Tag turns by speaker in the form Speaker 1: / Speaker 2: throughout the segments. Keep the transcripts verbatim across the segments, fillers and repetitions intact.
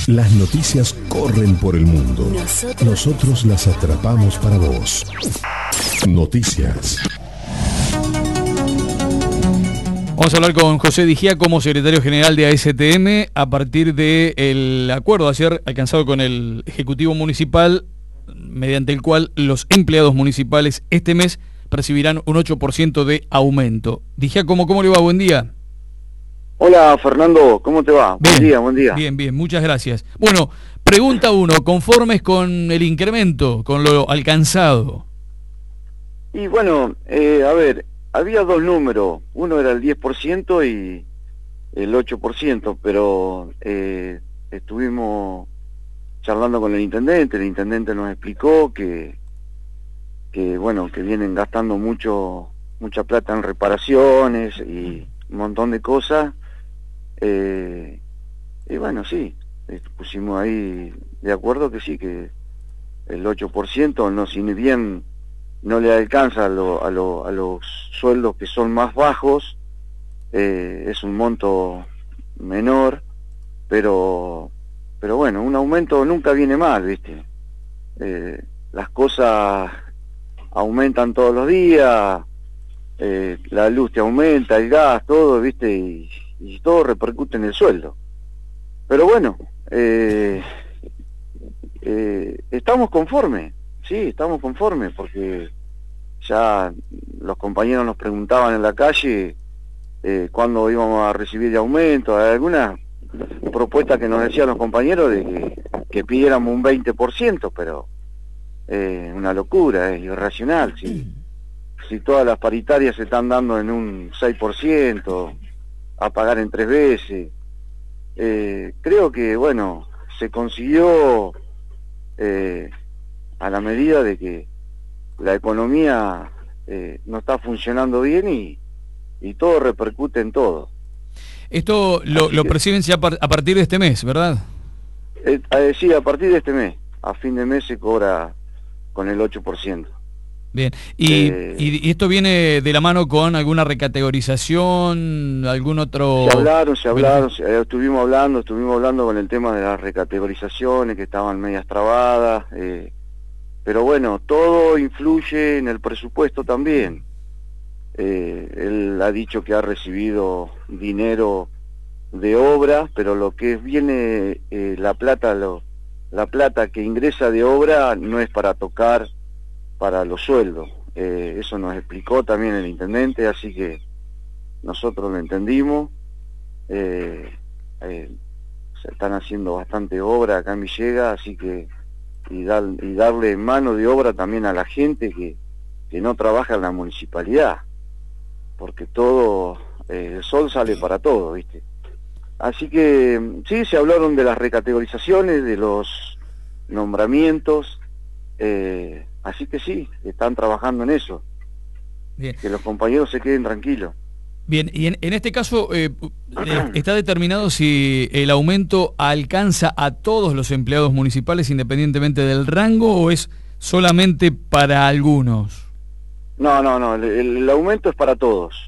Speaker 1: Las noticias corren por el mundo.
Speaker 2: Nosotros,
Speaker 1: Nosotros las atrapamos para vos. Noticias.
Speaker 3: Vamos a hablar con José Dijía como secretario general de A S T M a partir del acuerdo ayer alcanzado con el Ejecutivo Municipal, mediante el cual los empleados municipales este mes percibirán un ocho por ciento de aumento. Dijía, ¿cómo, cómo le va? Buen día.
Speaker 4: Hola Fernando, ¿cómo te va?
Speaker 3: Bien,
Speaker 4: buen día, buen día.
Speaker 3: Bien, bien, muchas gracias. Bueno, pregunta uno, ¿conformes con el incremento, con lo alcanzado?
Speaker 4: Y bueno, eh, a ver, había dos números, uno era el diez por ciento y el ocho por ciento, pero eh, estuvimos charlando con el intendente, el intendente nos explicó que, que bueno, que vienen gastando mucho, mucha plata en reparaciones y un montón de cosas. Eh, y bueno, sí, pusimos ahí de acuerdo que sí, que el ocho por ciento, no, si bien no le alcanza a, lo, a, lo, a los sueldos que son más bajos, eh, es un monto menor, pero pero bueno, un aumento nunca viene mal, ¿viste? Eh, las cosas aumentan todos los días, eh, la luz te aumenta, el gas, todo, ¿viste? Y, y todo repercute en el sueldo. Pero bueno, eh, eh, estamos conformes, sí, estamos conformes, porque ya los compañeros nos preguntaban en la calle eh, cuándo íbamos a recibir de aumento. Hay alguna propuesta que nos decían los compañeros de que, que pidiéramos un veinte por ciento, pero eh, una locura, es irracional. Si, si todas las paritarias se están dando en un seis por ciento, a pagar en tres veces, eh, creo que, bueno, se consiguió eh, a la medida de que la economía eh, no está funcionando bien y, y todo repercute en todo.
Speaker 3: Esto lo, lo perciben ya a partir de este mes, ¿verdad?
Speaker 4: Eh, eh, sí, a partir de este mes, a fin de mes se cobra con el ocho por ciento.
Speaker 3: Bien, y,
Speaker 4: eh,
Speaker 3: y, y esto viene de la mano con alguna recategorización, algún otro...
Speaker 4: Se hablaron, se hablaron, se, eh, estuvimos hablando, estuvimos hablando con el tema de las recategorizaciones que estaban medias trabadas, eh, pero bueno, todo influye en el presupuesto también. Eh, él ha dicho que ha recibido dinero de obra, pero lo que viene, eh, la plata, lo, la plata que ingresa de obra no es para tocar para los sueldos. Eh, eso nos explicó también el intendente, así que nosotros lo entendimos. Eh, eh, se están haciendo bastante obra acá en Villegas, así que y, dar, y darle mano de obra también a la gente que, que no trabaja en la municipalidad, porque todo, eh, el sol sale para todo, ¿viste? Así que sí, se hablaron de las recategorizaciones, de los nombramientos, eh, así que sí, están trabajando en eso. Bien. Que los compañeros se queden tranquilos.
Speaker 3: Bien, y en, en este caso, eh, ¿está determinado si el aumento alcanza a todos los empleados municipales independientemente del rango o es solamente para algunos?
Speaker 4: No, no, no, el, el aumento es para todos.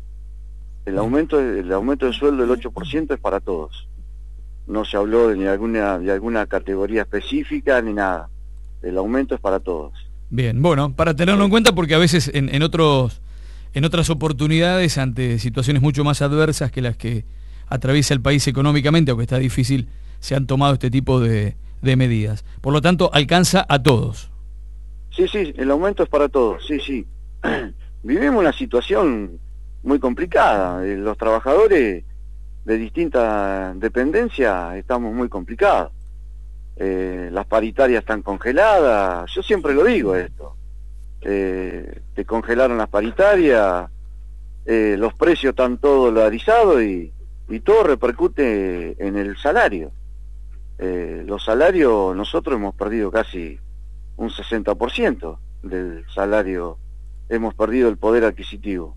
Speaker 4: El aumento, el aumento de sueldo del ocho por ciento es para todos. No se habló de, ni alguna, de alguna categoría específica ni nada. El aumento es para todos.
Speaker 3: Bien, bueno, para tenerlo en cuenta porque a veces en, en otros en otras oportunidades, ante situaciones mucho más adversas que las que atraviesa el país económicamente, aunque está difícil, se han tomado este tipo de, de medidas. Por lo tanto, alcanza a todos.
Speaker 4: Sí, sí, el aumento es para todos, sí, sí. Vivimos una situación muy complicada. Los trabajadores de distintas dependencias estamos muy complicados. Eh, las paritarias están congeladas, yo siempre lo digo esto. Eh, te congelaron las paritarias, eh, los precios están todos dolarizados y, y todo repercute en el salario. Eh, los salarios, nosotros hemos perdido casi un sesenta por ciento del salario, hemos perdido el poder adquisitivo.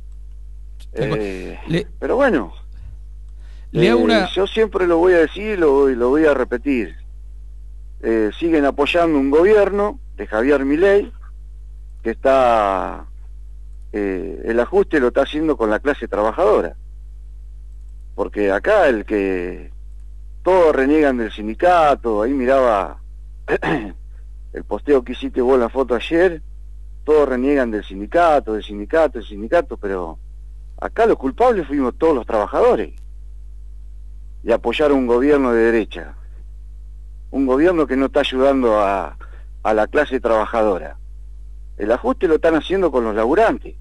Speaker 4: Eh, le, pero bueno, le eh, una... yo siempre lo voy a decir y lo, lo voy a repetir. Eh, siguen apoyando un gobierno de Javier Milei que está, eh, el ajuste lo está haciendo con la clase trabajadora, porque acá el que todos reniegan del sindicato. Ahí miraba el posteo que hiciste vos en la foto ayer, todos reniegan del sindicato, del sindicato, del sindicato, pero acá los culpables fuimos todos los trabajadores y apoyar a un gobierno de derecha, un gobierno que no está ayudando a, a la clase trabajadora. El ajuste lo están haciendo con los laburantes.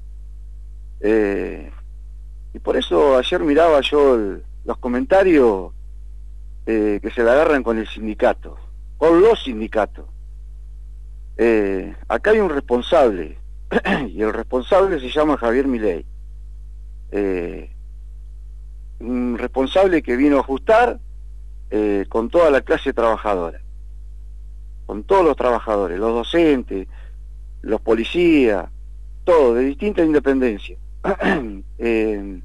Speaker 4: Eh, y por eso ayer miraba yo el, los comentarios eh, que se la agarran con el sindicato, con los sindicatos. Eh, acá hay un responsable, y el responsable se llama Javier Milei. Eh, un responsable que vino a ajustar eh, con toda la clase trabajadora, con todos los trabajadores, los docentes, los policías, todo, de distinta independencia. eh,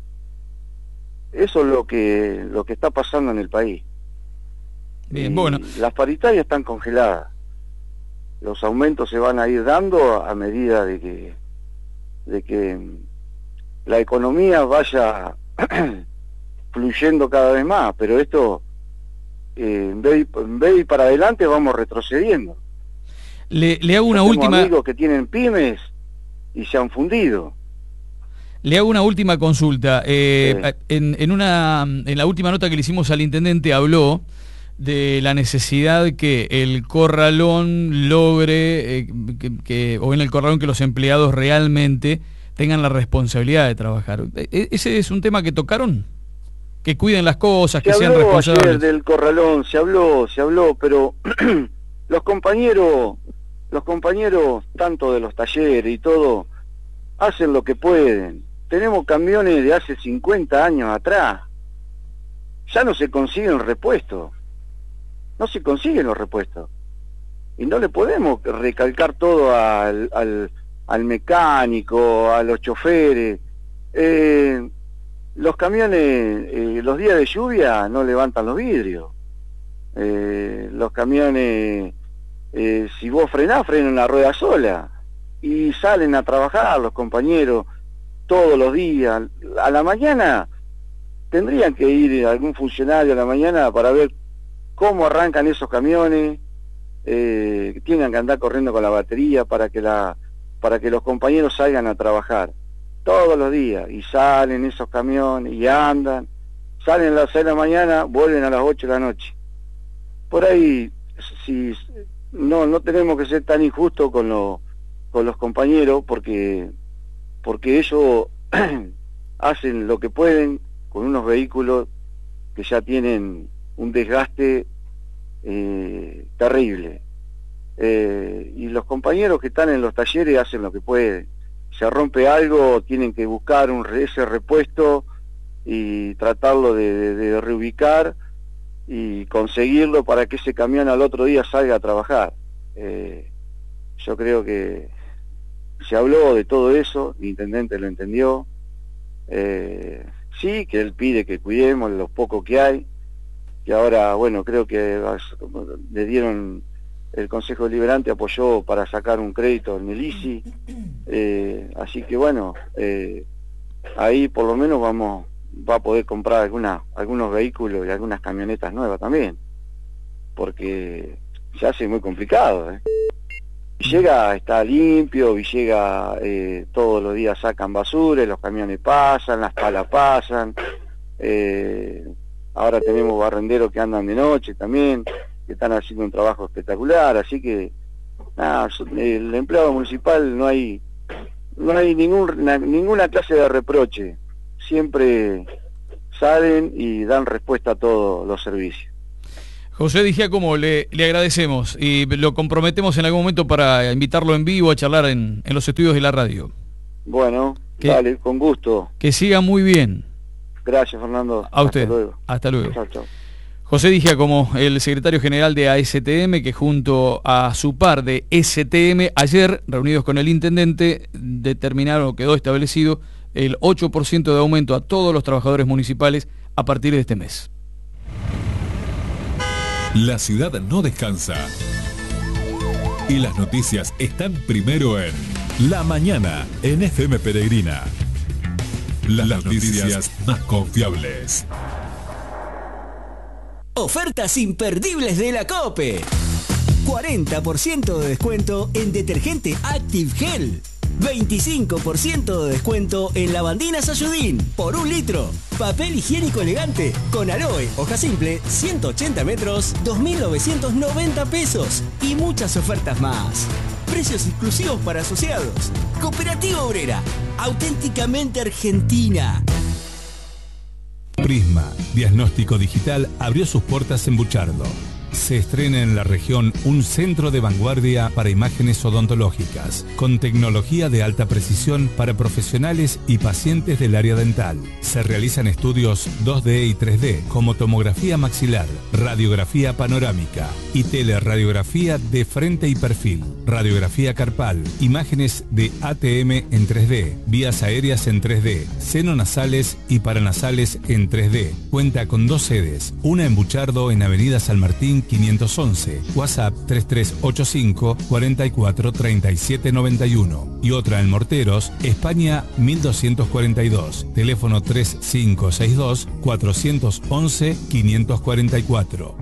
Speaker 4: eso es lo que lo que está pasando en el país.
Speaker 3: Bien, bueno.
Speaker 4: Las paritarias están congeladas. Los aumentos se van a ir dando a medida de que de que la economía vaya fluyendo cada vez más, pero esto eh, en, vez de, en vez de ir para adelante vamos retrocediendo.
Speaker 3: Le, le hago una
Speaker 4: Yo tengo
Speaker 3: última...
Speaker 4: amigos que tienen pymes y se han fundido.
Speaker 3: Le hago una última consulta. Eh,
Speaker 4: Sí.
Speaker 3: en, en, una, en la última nota que le hicimos al intendente habló de la necesidad que el corralón logre, eh, que, que, o en el corralón que los empleados realmente tengan la responsabilidad de trabajar. ¿E- ¿Ese es un tema que tocaron? Que cuiden las cosas,
Speaker 4: Se
Speaker 3: que sean
Speaker 4: habló
Speaker 3: responsables.
Speaker 4: ayer del corralón, se habló, se habló, pero los compañeros, los compañeros, tanto de los talleres y todo, hacen lo que pueden. Tenemos camiones de hace cincuenta años atrás. Ya no se consiguen repuestos. No se consiguen los repuestos. Y no le podemos recalcar todo al, al, al mecánico, a los choferes. Eh, los camiones, eh, los días de lluvia no levantan los vidrios. Eh, los camiones, eh, si vos frenás, frenan la rueda sola. Y salen a trabajar los compañeros todos los días. A la mañana tendrían que ir algún funcionario a la mañana para ver cómo arrancan esos camiones, eh, tienen que andar corriendo con la batería para que la para que los compañeros salgan a trabajar todos los días, y salen esos camiones y andan, salen a las seis de la mañana, vuelven a las ocho de la noche. Por ahí, si no no tenemos que ser tan injustos con los con los compañeros, porque porque ellos hacen lo que pueden con unos vehículos que ya tienen un desgaste eh, terrible. Eh, y los compañeros que están en los talleres hacen lo que pueden. Se rompe algo, tienen que buscar un ese repuesto y tratarlo de, de, de reubicar y conseguirlo para que ese camión al otro día salga a trabajar. Eh, yo creo que se habló de todo eso, el intendente lo entendió. Eh, sí, que él pide que cuidemos lo poco que hay, que ahora, bueno, creo que le dieron, el Consejo Deliberante apoyó para sacar un crédito en el I C I, eh, así que bueno, eh, ahí por lo menos vamos va a poder comprar alguna, algunos vehículos y algunas camionetas nuevas también, porque se hace muy complicado, ¿eh? Llega, está limpio, Villega eh, todos los días sacan basura, los camiones pasan, las palas pasan, eh, ahora tenemos barrenderos que andan de noche también, que están haciendo un trabajo espectacular, así que nada, el empleado municipal no hay no hay ningún, na, ninguna clase de reproche, siempre salen y dan respuesta a todos los servicios.
Speaker 3: José Di Giacomo, le, le agradecemos y lo comprometemos en algún momento para invitarlo en vivo a charlar en, en los estudios de la radio.
Speaker 4: Bueno,
Speaker 3: que,
Speaker 4: dale, con gusto.
Speaker 3: Que siga muy bien.
Speaker 4: Gracias, Fernando.
Speaker 3: A usted.
Speaker 4: Hasta luego.
Speaker 3: Hasta luego.
Speaker 4: Chao, chao.
Speaker 3: José Di Giacomo, el secretario general de A S T M, que junto a su par de S T M, ayer, reunidos con el intendente, determinaron, quedó establecido, el ocho por ciento de aumento a todos los trabajadores municipales a partir de este mes.
Speaker 2: La ciudad no descansa. Y las noticias están primero en La Mañana, en F M Peregrina. Las, las noticias más confiables.
Speaker 5: Ofertas imperdibles de la COPE. cuarenta por ciento de descuento en detergente Active Gel. veinticinco por ciento de descuento en lavandina Sayudín por un litro. Papel higiénico elegante con aloe, hoja simple, ciento ochenta metros, dos mil novecientos noventa pesos. Y muchas ofertas más. Precios exclusivos para asociados. Cooperativa Obrera, auténticamente argentina.
Speaker 6: Prisma Diagnóstico Digital abrió sus puertas en Buchardo. Se estrena en la región un centro de vanguardia para imágenes odontológicas, con tecnología de alta precisión para profesionales y pacientes del área dental. Se realizan estudios dos D y tres D, como tomografía maxilar, radiografía panorámica y teleradiografía de frente y perfil, radiografía carpal, imágenes de A T M en tres D, vías aéreas en tres D, seno nasales y paranasales en tres D. Cuenta con dos sedes, una en Buchardo en Avenida San Martín quinientos once, WhatsApp tres tres ocho cinco, cuatro cuatro, tres siete nueve uno y otra en Morteros, España mil doscientos cuarenta y dos, teléfono tres cinco seis dos, cuatro uno uno, cinco cuatro cuatro.